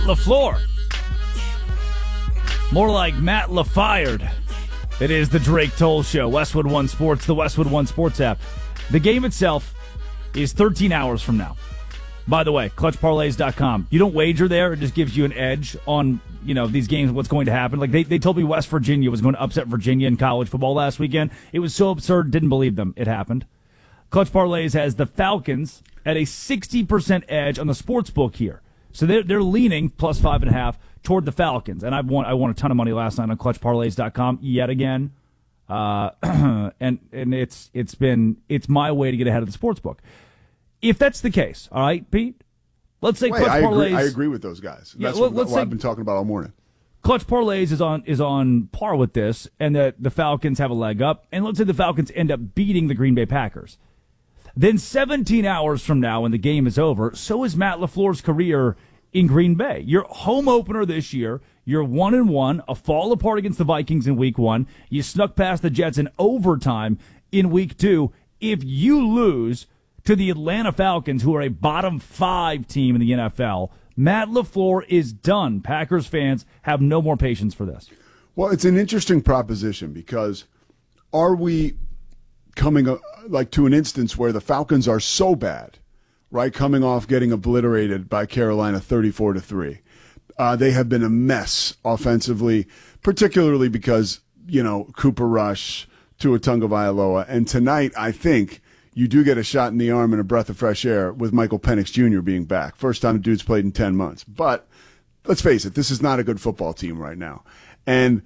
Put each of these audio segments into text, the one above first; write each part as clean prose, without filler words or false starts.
LaFleur. More like Matt LaFired. It is the Drake Toll Show. Westwood One Sports, the Westwood One Sports app. The game itself is 13 hours from now. By the way, clutchparlays.com. You don't wager there. It just gives you an edge on, these games, what's going to happen. Like, they told me West Virginia was going to upset Virginia in college football last weekend. It was so absurd, didn't believe them. It happened. Clutch Parlays has the Falcons at a 60% edge on the sports book here. So they're leaning plus 5.5 toward the Falcons. And I won a ton of money last night on clutchparlays.com yet again. And it's my way to get ahead of the sports book. If that's the case, all right, Pete, let's say Clutch Parlays. I agree with those guys. That's what I've been talking about all morning. Clutch Parlays is on par with this, and the Falcons have a leg up. And let's say the Falcons end up beating the Green Bay Packers. Then 17 hours from now, when the game is over, so is Matt LaFleur's career in Green Bay. Your home opener this year, you're 1-1, a fall apart against the Vikings in Week 1. You snuck past the Jets in overtime in Week 2. If you lose to the Atlanta Falcons, who are a bottom 5 team in the NFL, Matt LaFleur is done. Packers fans have no more patience for this. Well, it's an interesting proposition because are we coming to an instance where the Falcons are so bad, right, coming off getting obliterated by Carolina 34-3. They have been a mess offensively, particularly because, Cooper Rush, Tua Tagovailoa. And tonight, I think you do get a shot in the arm and a breath of fresh air with Michael Penix Jr. being back. First time the dude's played in 10 months. But let's face it, this is not a good football team right now. And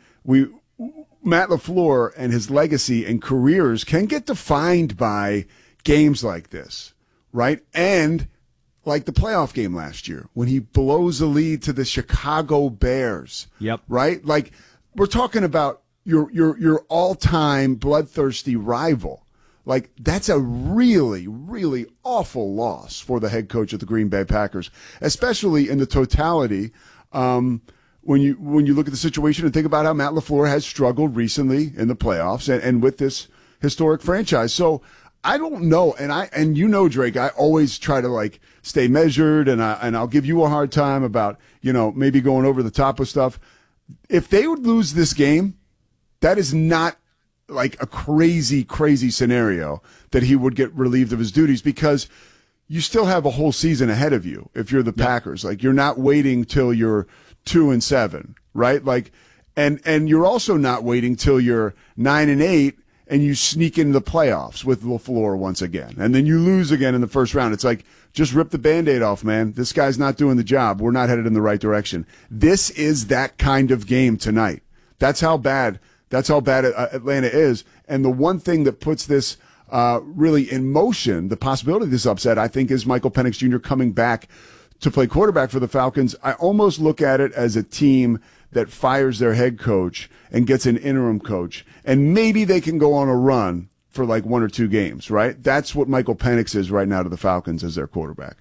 Matt LaFleur and his legacy and careers can get defined by games like this, right? And like the playoff game last year when he blows a lead to the Chicago Bears. Yep. Right? Like, we're talking about your all-time bloodthirsty rival. Like, that's a really, really awful loss for the head coach of the Green Bay Packers, especially in the totality. When you look at the situation and think about how Matt LaFleur has struggled recently in the playoffs and with this historic franchise. So I don't know. And Drake, I always try to stay measured and I'll give you a hard time about, maybe going over the top of stuff. If they would lose this game, that is not like a crazy, crazy scenario that he would get relieved of his duties because you still have a whole season ahead of you if you're the Packers. Like, you're not waiting till you're 2-7, right? Like, and you're also not waiting till you're 9-8 and you sneak into the playoffs with LaFleur once again. And then you lose again in the first round. It's like, just rip the Band-Aid off, man. This guy's not doing the job. We're not headed in the right direction. This is that kind of game tonight. That's how bad Atlanta is. And the one thing that puts this really in motion, the possibility of this upset, I think, is Michael Penix Jr. coming back to play quarterback for the Falcons. I almost look at it as a team that fires their head coach and gets an interim coach, and maybe they can go on a run for 1 or 2 games, right? That's what Michael Penix is right now to the Falcons as their quarterback.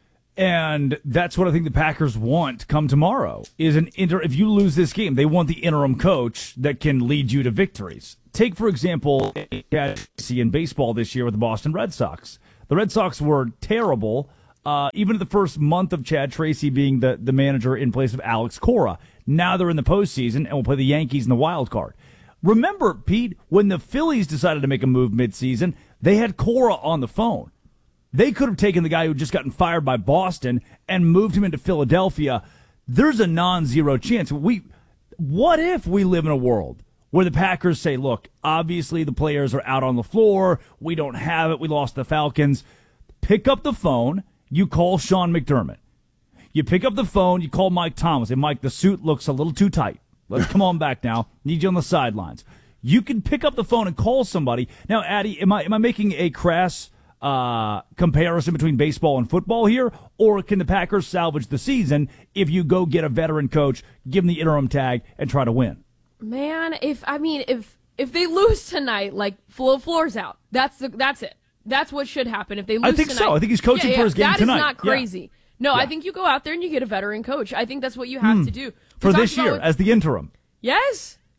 And that's what I think the Packers want come tomorrow is if you lose this game, they want the interim coach that can lead you to victories. Take, for example, in baseball this year with the Boston Red Sox. The Red Sox were terrible, even in the first month of Chad Tracy being the manager in place of Alex Cora. Now they're in the postseason and will play the Yankees in the wild card. Remember, Pete, when the Phillies decided to make a move midseason, they had Cora on the phone. They could have taken the guy who had just gotten fired by Boston and moved him into Philadelphia. There's a non-zero chance. What if we live in a world where the Packers say, look, obviously the players are out on the floor. We don't have it. We lost the Falcons. Pick up the phone. You call Sean McDermott. You pick up the phone. You call Mike Thomas. And, Mike, the suit looks a little too tight. Let's come on back now. Need you on the sidelines. You can pick up the phone and call somebody. Now, Addy, am I making a crass comparison between baseball and football here, or can the Packers salvage the season if you go get a veteran coach, give him the interim tag, and try to win? Man, if they lose tonight, Floor's out. That's it. That's what should happen if they lose tonight. I think so. I think he's coaching for his game tonight. That is not crazy. No, I think you go out there and you get a veteran coach. I think that's what you have to do. For this year, as the interim. Yes.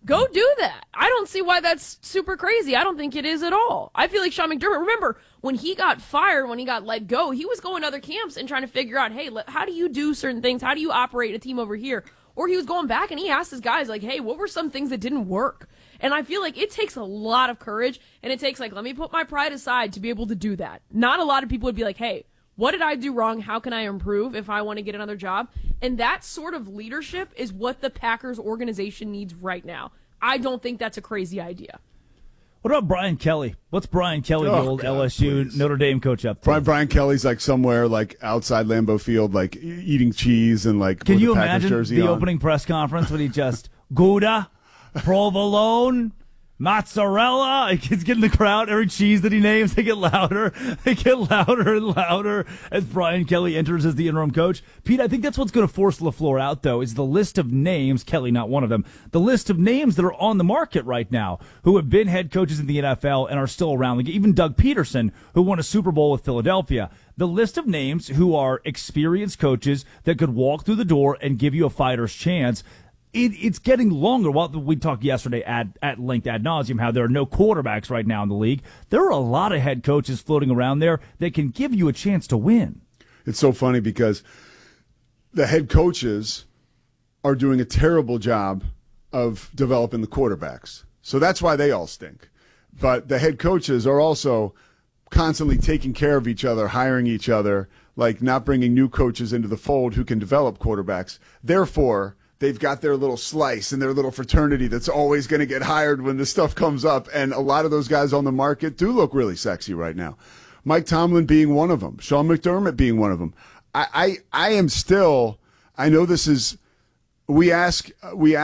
Go do that. I don't see why that's super crazy. I don't think it is at all. I feel like Sean McDermott, remember, when he got fired, when he got let go, he was going to other camps and trying to figure out, hey, how do you do certain things? How do you operate a team over here? Or he was going back and he asked his guys, like, hey, what were some things that didn't work? And I feel like it takes a lot of courage, and it takes, like, let me put my pride aside to be able to do that. Not a lot of people would be like, hey, what did I do wrong? How can I improve if I want to get another job? And that sort of leadership is what the Packers organization needs right now. I don't think that's a crazy idea. What about Brian Kelly? What's Brian Kelly, the old LSU please. Notre Dame coach up to? Brian Kelly's like somewhere like outside Lambeau Field, like eating cheese and like Can with you the Packers imagine jersey the on. opening press conference when he just Gouda, provolone, mozzarella? He's getting the crowd. Every cheese that he names, they get louder. They get louder and louder as Brian Kelly enters as the interim coach. Pete, I think that's what's going to force LaFleur out, though, is the list of names, Kelly not one of them, the list of names that are on the market right now who have been head coaches in the NFL and are still around. Like even Doug Peterson, who won a Super Bowl with Philadelphia. The list of names who are experienced coaches that could walk through the door and give you a fighter's chance. It's getting longer. Well, we talked yesterday at length ad nauseum how there are no quarterbacks right now in the league. There are a lot of head coaches floating around there that can give you a chance to win. It's so funny because the head coaches are doing a terrible job of developing the quarterbacks. So that's why they all stink. But the head coaches are also constantly taking care of each other, hiring each other, like not bringing new coaches into the fold who can develop quarterbacks. Therefore, they've got their little slice and their little fraternity that's always going to get hired when this stuff comes up. And a lot of those guys on the market do look really sexy right now. Mike Tomlin being one of them. Sean McDermott being one of them. I am still, I know this is, we asked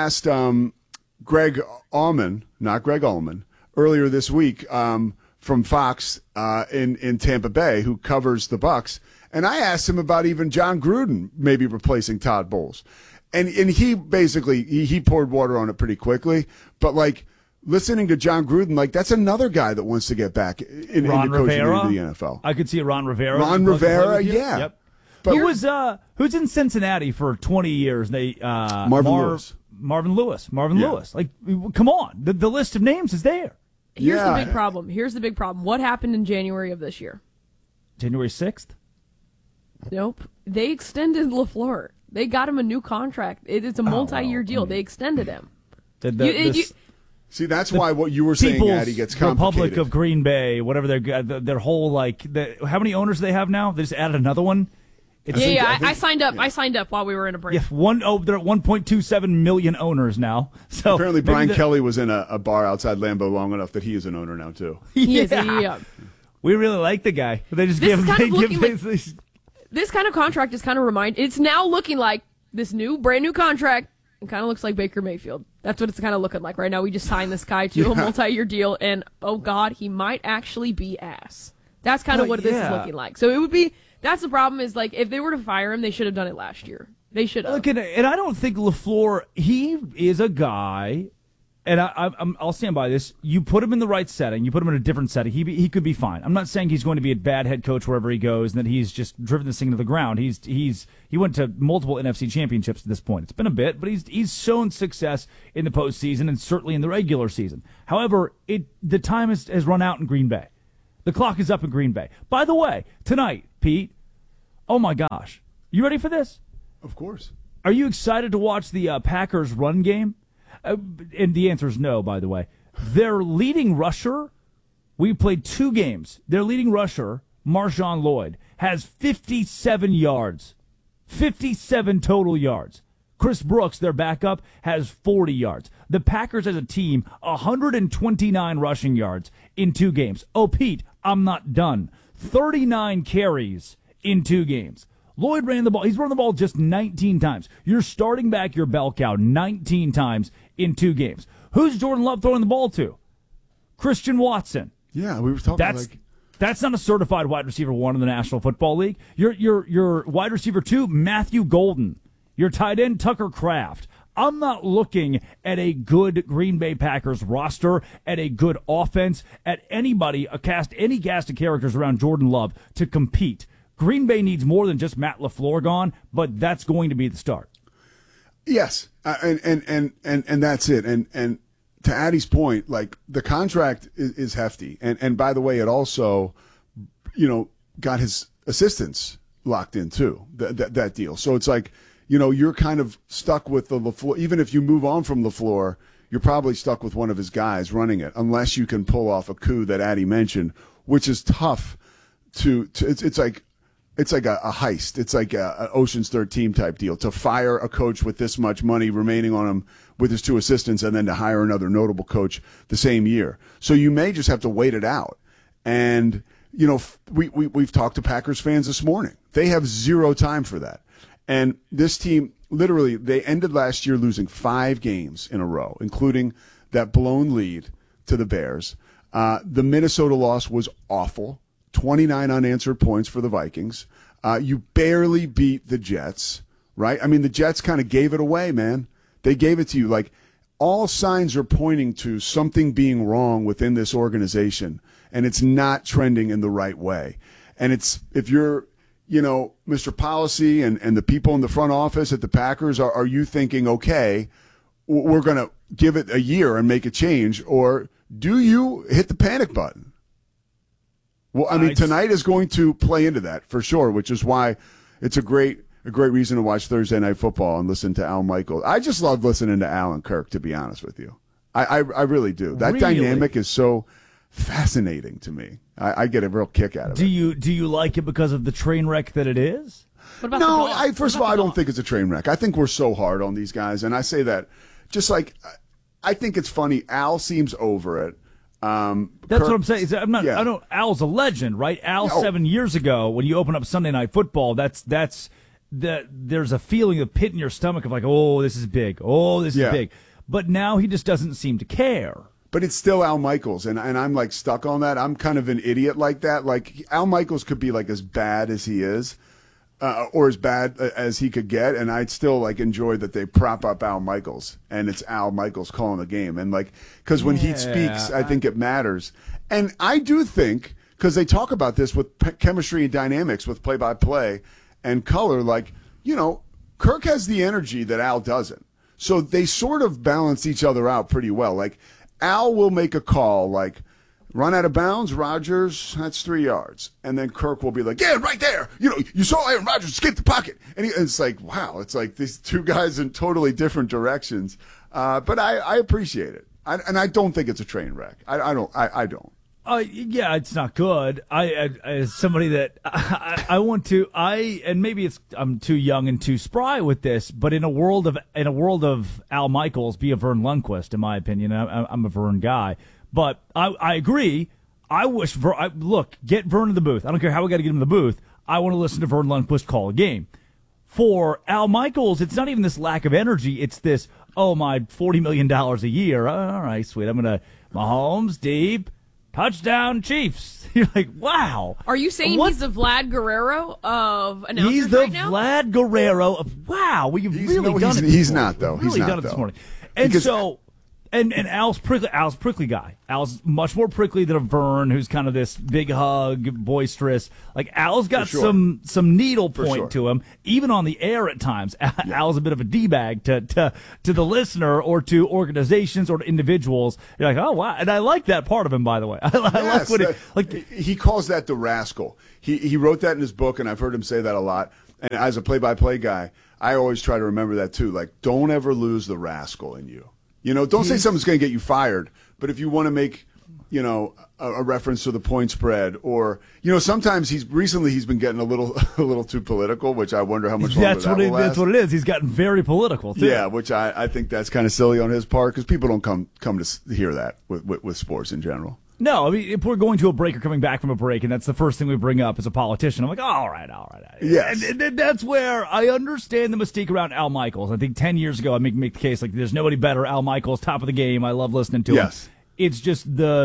Greg Allman, not Greg Allman, earlier this week from Fox in Tampa Bay, who covers the Bucs. And I asked him about even John Gruden maybe replacing Todd Bowles. And he basically, he poured water on it pretty quickly. But, like, listening to John Gruden, like, that's another guy that wants to get back into coaching into the NFL. I could see Ron Rivera. Ron Rivera, yeah. Yep. But who's in Cincinnati for 20 years? Marvin Lewis. Marvin Lewis. Like, come on. The list of names is there. Here's the big problem. What happened in January of this year? January 6th? Nope. They extended LaFleur. They got him a new contract. It's a multi-year deal. They extended him. See, that's why what you were saying, Addy, gets complicated. Republic of Green Bay, whatever their whole, like, how many owners do they have now? They just added another one? I signed up. I signed up while we were in a break. Yeah, they're at 1.27 million owners now. So apparently Brian Kelly was in a bar outside Lambeau long enough that he is an owner now, too. Yeah. We really like the guy. They just This kind of contract is kind of it's now looking like this brand new contract. It kind of looks like Baker Mayfield. That's what it's kind of looking like right now. We just signed this guy to a multi-year deal, and oh God, he might actually be ass. That's kind of what this is looking like. So it would be, that's the problem is, like, if they were to fire him, they should have done it last year. They should have. Look, and I don't think LaFleur, he is a guy, and I'll stand by this. You put him in the right setting. You put him in a different setting. He could be fine. I'm not saying he's going to be a bad head coach wherever he goes and that he's just driven this thing to the ground. He went to multiple NFC championships at this point. It's been a bit, but he's shown success in the postseason and certainly in the regular season. However, the time has run out in Green Bay. The clock is up in Green Bay. By the way, tonight, Pete, oh my gosh. You ready for this? Of course. Are you excited to watch the Packers run game? And the answer is no, by the way. Their leading rusher, we played 2 games. Their leading rusher, Marshawn Lloyd, has 57 yards. 57 total yards. Chris Brooks, their backup, has 40 yards. The Packers as a team, 129 rushing yards in 2 games. Oh, Pete, I'm not done. 39 carries in 2 games. Lloyd ran the ball. He's run the ball just 19 times. You're starting back your bell cow 19 times in 2 games. Who's Jordan Love throwing the ball to? Christian Watson. Yeah, we were talking That's not a certified wide receiver 1 in the National Football League. Your wide receiver 2, Matthew Golden. Your tight end, Tucker Kraft. I'm not looking at a good Green Bay Packers roster, at a good offense, at anybody, any cast of characters around Jordan Love to compete. Green Bay needs more than just Matt LaFleur gone, but that's going to be the start. Yes, and that's it. And to Addie's point, like the contract is hefty, and by the way, it also, got his assistants locked in too. That deal. So it's like, you're kind of stuck with the LaFleur. Even if you move on from LaFleur, you're probably stuck with one of his guys running it, unless you can pull off a coup that Addie mentioned, which is tough to it's like a heist. It's like a Ocean's 13 type deal to fire a coach with this much money remaining on him with his 2 assistants, and then to hire another notable coach the same year. So you may just have to wait it out. And we've talked to Packers fans this morning. They have zero time for that. And this team, literally, they ended last year losing 5 games in a row, including that blown lead to the Bears. The Minnesota loss was awful. 29 unanswered points for the Vikings. You barely beat the Jets, right? I mean, the Jets kind of gave it away, man. They gave it to you. Like, all signs are pointing to something being wrong within this organization, and it's not trending in the right way. And if you're, Mr. Policy and the people in the front office at the Packers, are you thinking, okay, we're going to give it a year and make a change, or do you hit the panic button? Well, I mean, tonight is going to play into that for sure, which is why it's a great reason to watch Thursday Night Football and listen to Al Michaels. I just love listening to Al and Kirk, to be honest with you. I really do. That dynamic is so fascinating to me. I get a real kick out of it. Do you like it because of the train wreck that it is? No, first of all, I don't think it's a train wreck. I think we're so hard on these guys, and I say that just like I think it's funny. Al seems over it. That's what I'm saying. Al's a legend, right? Al, 7 years ago, when you open up Sunday Night Football, there's a feeling of pit in your stomach of like, oh, this is big. Oh, this is big. But now he just doesn't seem to care. But it's still Al Michaels, and I'm like stuck on that. I'm kind of an idiot like that. Like, Al Michaels could be like as bad as he is, or as bad as he could get, and I'd still like enjoy that they prop up Al Michaels, and it's Al Michaels calling the game, and like, because when he speaks, I think it matters, and I do think, because they talk about this with chemistry and dynamics with play-by-play and color, like, Kirk has the energy that Al doesn't, so they sort of balance each other out pretty well. Like, Al will make a call like, run out of bounds, Rodgers, that's 3 yards. And then Kirk will be like, yeah, right there. You saw Aaron Rodgers skip the pocket. And it's like, wow, it's like these two guys in totally different directions. But I appreciate it. And I don't think it's a train wreck. I don't. Yeah, it's not good. As somebody that I want to, and maybe I'm too young and too spry with this, but in a world of Al Michaels, be a Vern Lundquist, in my opinion. I'm a Vern guy, but I agree. I wish get Vern in the booth. I don't care how we got to get him in the booth. I want to listen to Vern Lundquist call a game. For Al Michaels, it's not even this lack of energy. It's this, my $40 million a year. All right, sweet. I'm gonna Mahomes deep. Touchdown Chiefs. You're like, wow. Are you saying he's the Vlad Guerrero of announcers right now? He's the Vlad Guerrero of, wow. Well, you've really done it. He's not, though. He's really done it this morning. And so, and Al's prickly guy. Al's much more prickly than a Vern, who's kind of this big hug, boisterous. Like, Al's got some needle point to him, even on the air at times. Al's a bit of a D-bag to the listener or to organizations or to individuals. You're like, oh, wow. And I like that part of him, by the way. I like what he calls that the rascal. He wrote that in his book, and I've heard him say that a lot. And as a play-by-play guy, I always try to remember that, too. Like, don't ever lose the rascal in you. Don't say something's going to get you fired, but if you want to make, a reference to the point spread, or, sometimes he's been getting a little too political, which I wonder how much longer that will last. That's what it is. He's gotten very political, too. Yeah, which I think that's kind of silly on his part, because people don't come to hear that with sports in general. No, I mean, if we're going to a break or coming back from a break, and that's the first thing we bring up as a politician, I'm like, all right. Yes. And that's where I understand the mystique around Al Michaels. I think 10 years ago, I make the case, like, there's nobody better. Al Michaels, top of the game. I love listening to him. It's just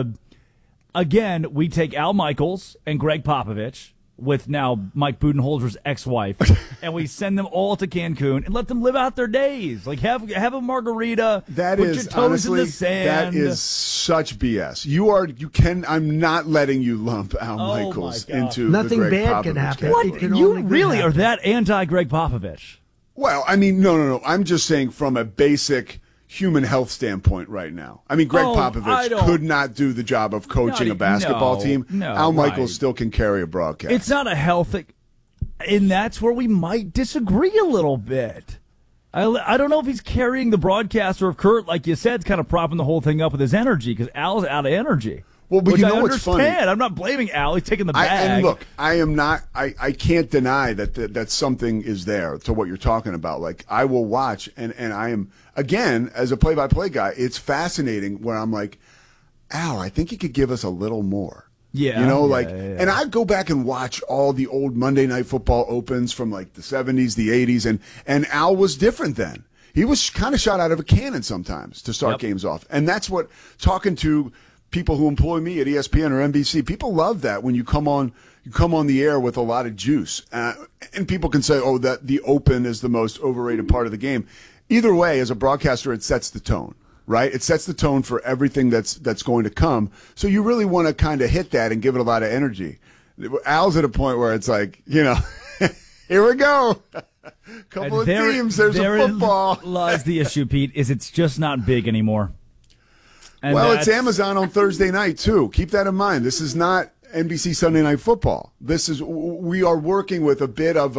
again, we take Al Michaels and Greg Popovich, with now Mike Budenholzer's ex-wife, and we send them all to Cancun and let them live out their days. Like, have a margarita. Put your toes honestly, in the sand. That is such BS. I'm not letting you lump Al Michaels into nothing the Greg bad Popovich can happen. category. What? You really are that anti-Greg Popovich? Well, I mean, no. I'm just saying from a basic human health standpoint right now. I mean, Greg Popovich could not do the job of coaching a basketball team. Al Michaels still can carry a broadcast. It's not a health thing, and that's where we might disagree a little bit. I don't know if he's carrying the broadcast or if Kurt, like you said, is kind of propping the whole thing up with his energy because Al's out of energy. Well, but you know what's funny? I'm not blaming Al. He's taking the bag. And look, I am not. I can't deny that something is there to what you're talking about. Like I will watch, and I am again as a play-by-play guy. It's fascinating where I'm like, Al, I think he could give us a little more. Yeah, and I go back and watch all the old Monday Night Football opens from like the 70s, the 80s, and Al was different then. He was kind of shot out of a cannon sometimes to start games off, and that's what talking to people who employ me at ESPN or NBC, people love that when you come on the air with a lot of juice, and people can say, "Oh, that the open is the most overrated part of the game." Either way, as a broadcaster, it sets the tone. Right? It sets the tone for everything that's going to come. So you really want to kind of hit that and give it a lot of energy. Al's at a point where it's like, here we go. Couple of teams, there's a football. Lies the issue, Pete, is it's just not big anymore. And it's Amazon on Thursday night, too. Keep that in mind. This is not NBC Sunday Night Football. We are working with a bit of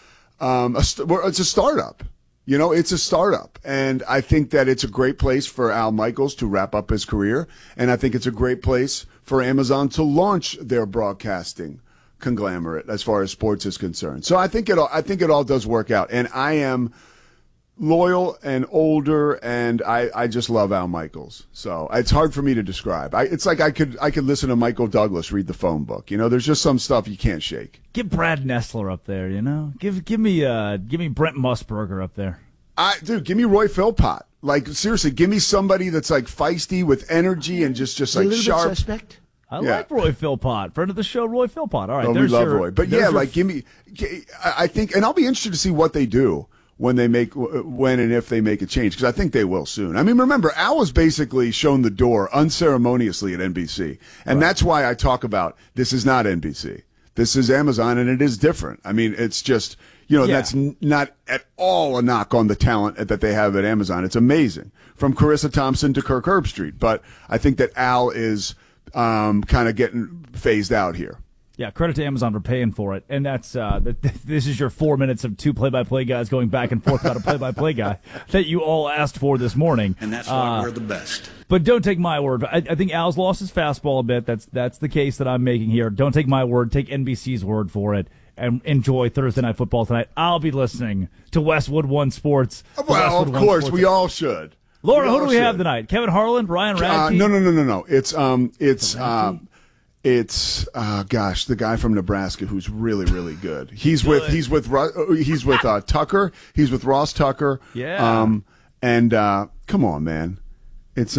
it's a startup. It's a startup, and I think that it's a great place for Al Michaels to wrap up his career, and I think it's a great place for Amazon to launch their broadcasting conglomerate as far as sports is concerned. So I think it all does work out, and I am loyal and older, and I just love Al Michaels. So it's hard for me to describe. It's like I could listen to Michael Douglas read the phone book. There's just some stuff you can't shake. Get Brad Nessler up there. Give me Brent Musburger up there. Dude, give me Roy Philpott. Like seriously, give me somebody that's like feisty with energy and just like a little sharp. Bit suspect. I like Roy Philpott, friend of the show, Roy Philpott. All right, we love Roy, but give me. I think, and I'll be interested to see what they do when and if they make a change, because I think they will soon. I mean, remember, Al was basically shown the door unceremoniously at NBC, and that's why I talk about this is not NBC. This is Amazon, and it is different. I mean, it's just, that's not at all a knock on the talent that they have at Amazon. It's amazing, from Carissa Thompson to Kirk Herbstreit. But I think that Al is kind of getting phased out here. Yeah, credit to Amazon for paying for it. And that's this is your 4 minutes of two play-by-play guys going back and forth about a play-by-play guy that you all asked for this morning. And that's why we're the best. But don't take my word. I think Al's lost his fastball a bit. That's the case that I'm making here. Don't take my word. Take NBC's word for it. And enjoy Thursday Night Football tonight. I'll be listening to Westwood One Sports. Well, of course, we all should. Laura, who do we have tonight? Kevin Harlan, Ryan Radke? No. It's the guy from Nebraska who's really, really good. He's with Tucker. He's with Ross Tucker. Yeah. And come on, man. It's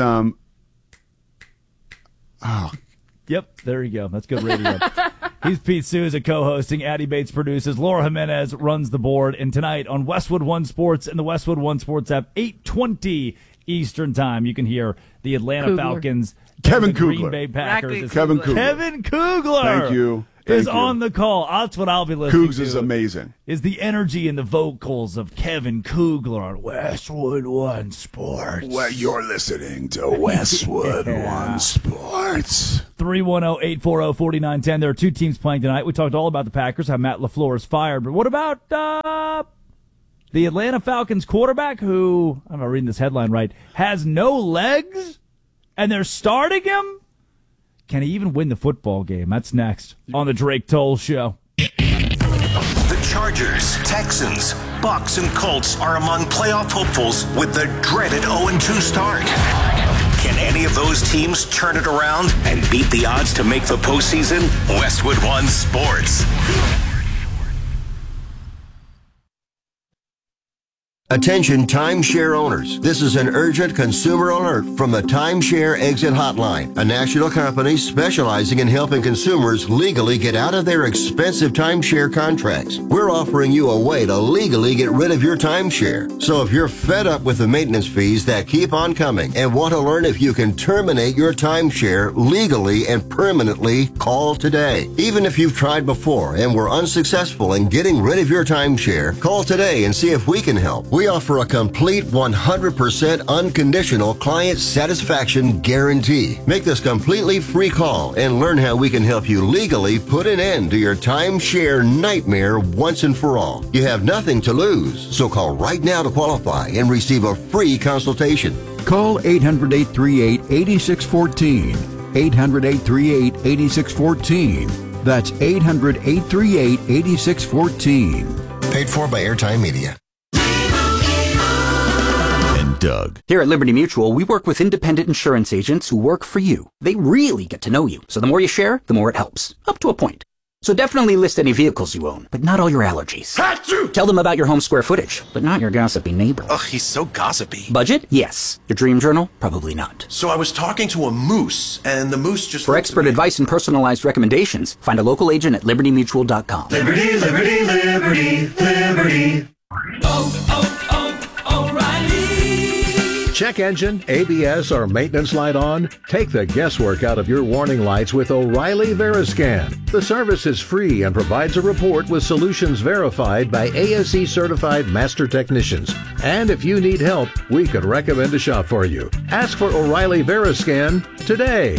Yep, there you go. That's good radio. He's Pete Souza co-hosting. Addie Bates produces. Laura Jimenez runs the board. And tonight on Westwood One Sports and the Westwood One Sports app, 8:20 Eastern Time, you can hear the Atlanta Falcons. Kevin Green Kugler. Bay Packers. Kevin Kugler. Kevin Kugler. Thank you. Is on the call. That's what I'll be listening to. Cougs is amazing. Is the energy and the vocals of Kevin Kugler on Westwood One Sports. Well, you're listening to Westwood One Sports. 310-840-4910. There are two teams playing tonight. We talked all about the Packers, how Matt LaFleur is fired. But what about the Atlanta Falcons quarterback who, I'm not reading this headline right, has no legs and they're starting him? Can he even win the football game? That's next on the Drake Toll Show. The Chargers, Texans, Bucks, and Colts are among playoff hopefuls with the dreaded 0-2 start. Can any of those teams turn it around and beat the odds to make the postseason? Westwood One Sports. Attention timeshare owners. This is an urgent consumer alert from the Timeshare Exit Hotline, a national company specializing in helping consumers legally get out of their expensive timeshare contracts. We're offering you a way to legally get rid of your timeshare. So if you're fed up with the maintenance fees that keep on coming and want to learn if you can terminate your timeshare legally and permanently, call today. Even if you've tried before and were unsuccessful in getting rid of your timeshare, call today and see if we can help. We offer a complete 100% unconditional client satisfaction guarantee. Make this completely free call and learn how we can help you legally put an end to your timeshare nightmare once and for all. You have nothing to lose, so call right now to qualify and receive a free consultation. Call 800-838-8614. 800-838-8614. That's 800-838-8614. Paid for by Airtime Media. And Doug. Here at Liberty Mutual, we work with independent insurance agents who work for you. They really get to know you, so the more you share, the more it helps. Up to a point. So definitely list any vehicles you own, but not all your allergies. Achoo! Tell them about your home square footage, but not your gossipy neighbor. Ugh, he's so gossipy. Budget? Yes. Your dream journal? Probably not. So I was talking to a moose, and the moose just... For expert advice and personalized recommendations, find a local agent at libertymutual.com. Liberty, liberty, liberty, liberty. O'Reilly. Check engine, ABS, or maintenance light on? Take the guesswork out of your warning lights with O'Reilly Veriscan. The service is free and provides a report with solutions verified by ASE certified master technicians. And if you need help, we could recommend a shop for you. Ask for O'Reilly Veriscan today.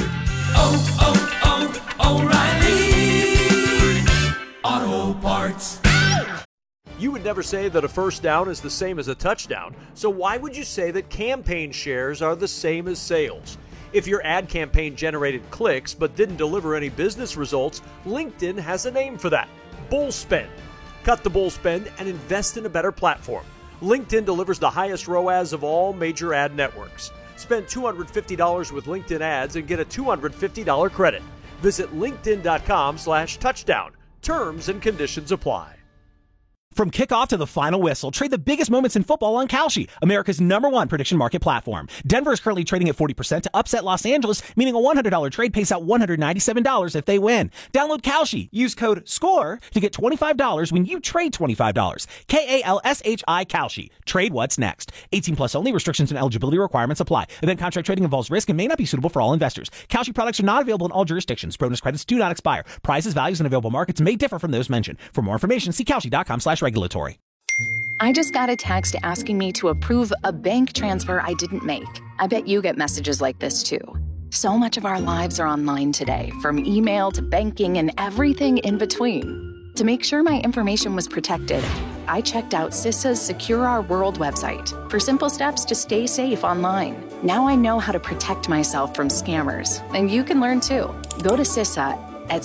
O'Reilly Auto Parts. You would never say that a first down is the same as a touchdown, so why would you say that campaign shares are the same as sales? If your ad campaign generated clicks but didn't deliver any business results, LinkedIn has a name for that: bull spend. Cut the bull spend and invest in a better platform. LinkedIn delivers the highest ROAS of all major ad networks. Spend $250 with LinkedIn ads and get a $250 credit. Visit linkedin.com/touchdown. Terms and conditions apply. From kickoff to the final whistle, trade the biggest moments in football on Kalshi, America's #1 prediction market platform. Denver is currently trading at 40% to upset Los Angeles, meaning a $100 trade pays out $197 if they win. Download Kalshi. Use code SCORE to get $25 when you trade $25. KALSHI Kalshi. Trade what's next. 18 plus only. Restrictions and eligibility requirements apply. Event contract trading involves risk and may not be suitable for all investors. Kalshi products are not available in all jurisdictions. Bonus credits do not expire. Prices, values, and available markets may differ from those mentioned. For more information, see Kalshi.com/regulatory. I just got a text asking me to approve a bank transfer I didn't make. I bet you get messages like this too. So much of our lives are online today, from email to banking and everything in between. To make sure my information was protected, I checked out CISA's Secure Our World website for simple steps to stay safe online. Now I know how to protect myself from scammers, and you can learn too. Go to CISA at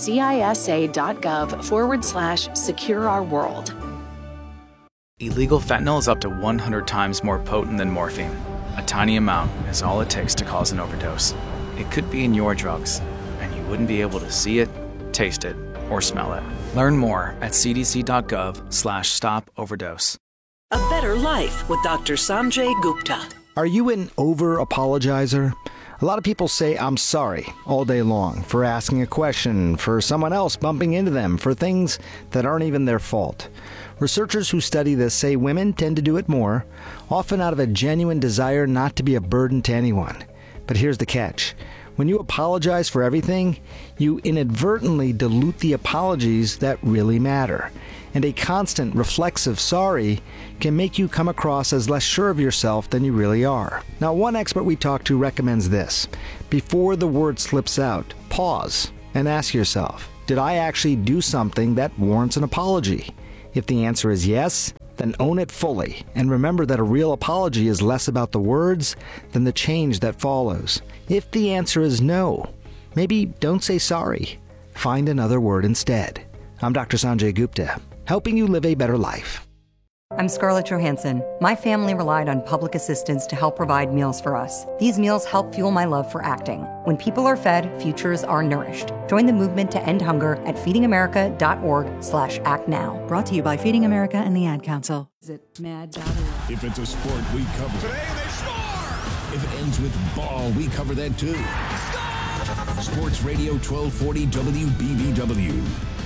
cisa.gov/secure-our-world. Illegal fentanyl is up to 100 times more potent than morphine. A tiny amount is all it takes to cause an overdose. It could be in your drugs, and you wouldn't be able to see it, taste it, or smell it. Learn more at cdc.gov/stop-overdose. A better life with Dr. Sanjay Gupta. Are you an over-apologizer? A lot of people say I'm sorry all day long for asking a question, for someone else bumping into them, for things that aren't even their fault. Researchers who study this say women tend to do it more, often out of a genuine desire not to be a burden to anyone. But here's the catch. When you apologize for everything, you inadvertently dilute the apologies that really matter. And a constant reflexive sorry can make you come across as less sure of yourself than you really are. Now, one expert we talked to recommends this. Before the word slips out, pause and ask yourself, did I actually do something that warrants an apology? If the answer is yes, then own it fully, and remember that a real apology is less about the words than the change that follows. If the answer is no, maybe don't say sorry. Find another word instead. I'm Dr. Sanjay Gupta, helping you live a better life. I'm Scarlett Johansson. My family relied on public assistance to help provide meals for us. These meals help fuel my love for acting. When people are fed, futures are nourished. Join the movement to end hunger at feedingamerica.org/actnow. Brought to you by Feeding America and the Ad Council. Visit mad.org. If it's a sport, we cover it. Today they score! If it ends with ball, we cover that too. Score! Sports Radio 1240 WBBW.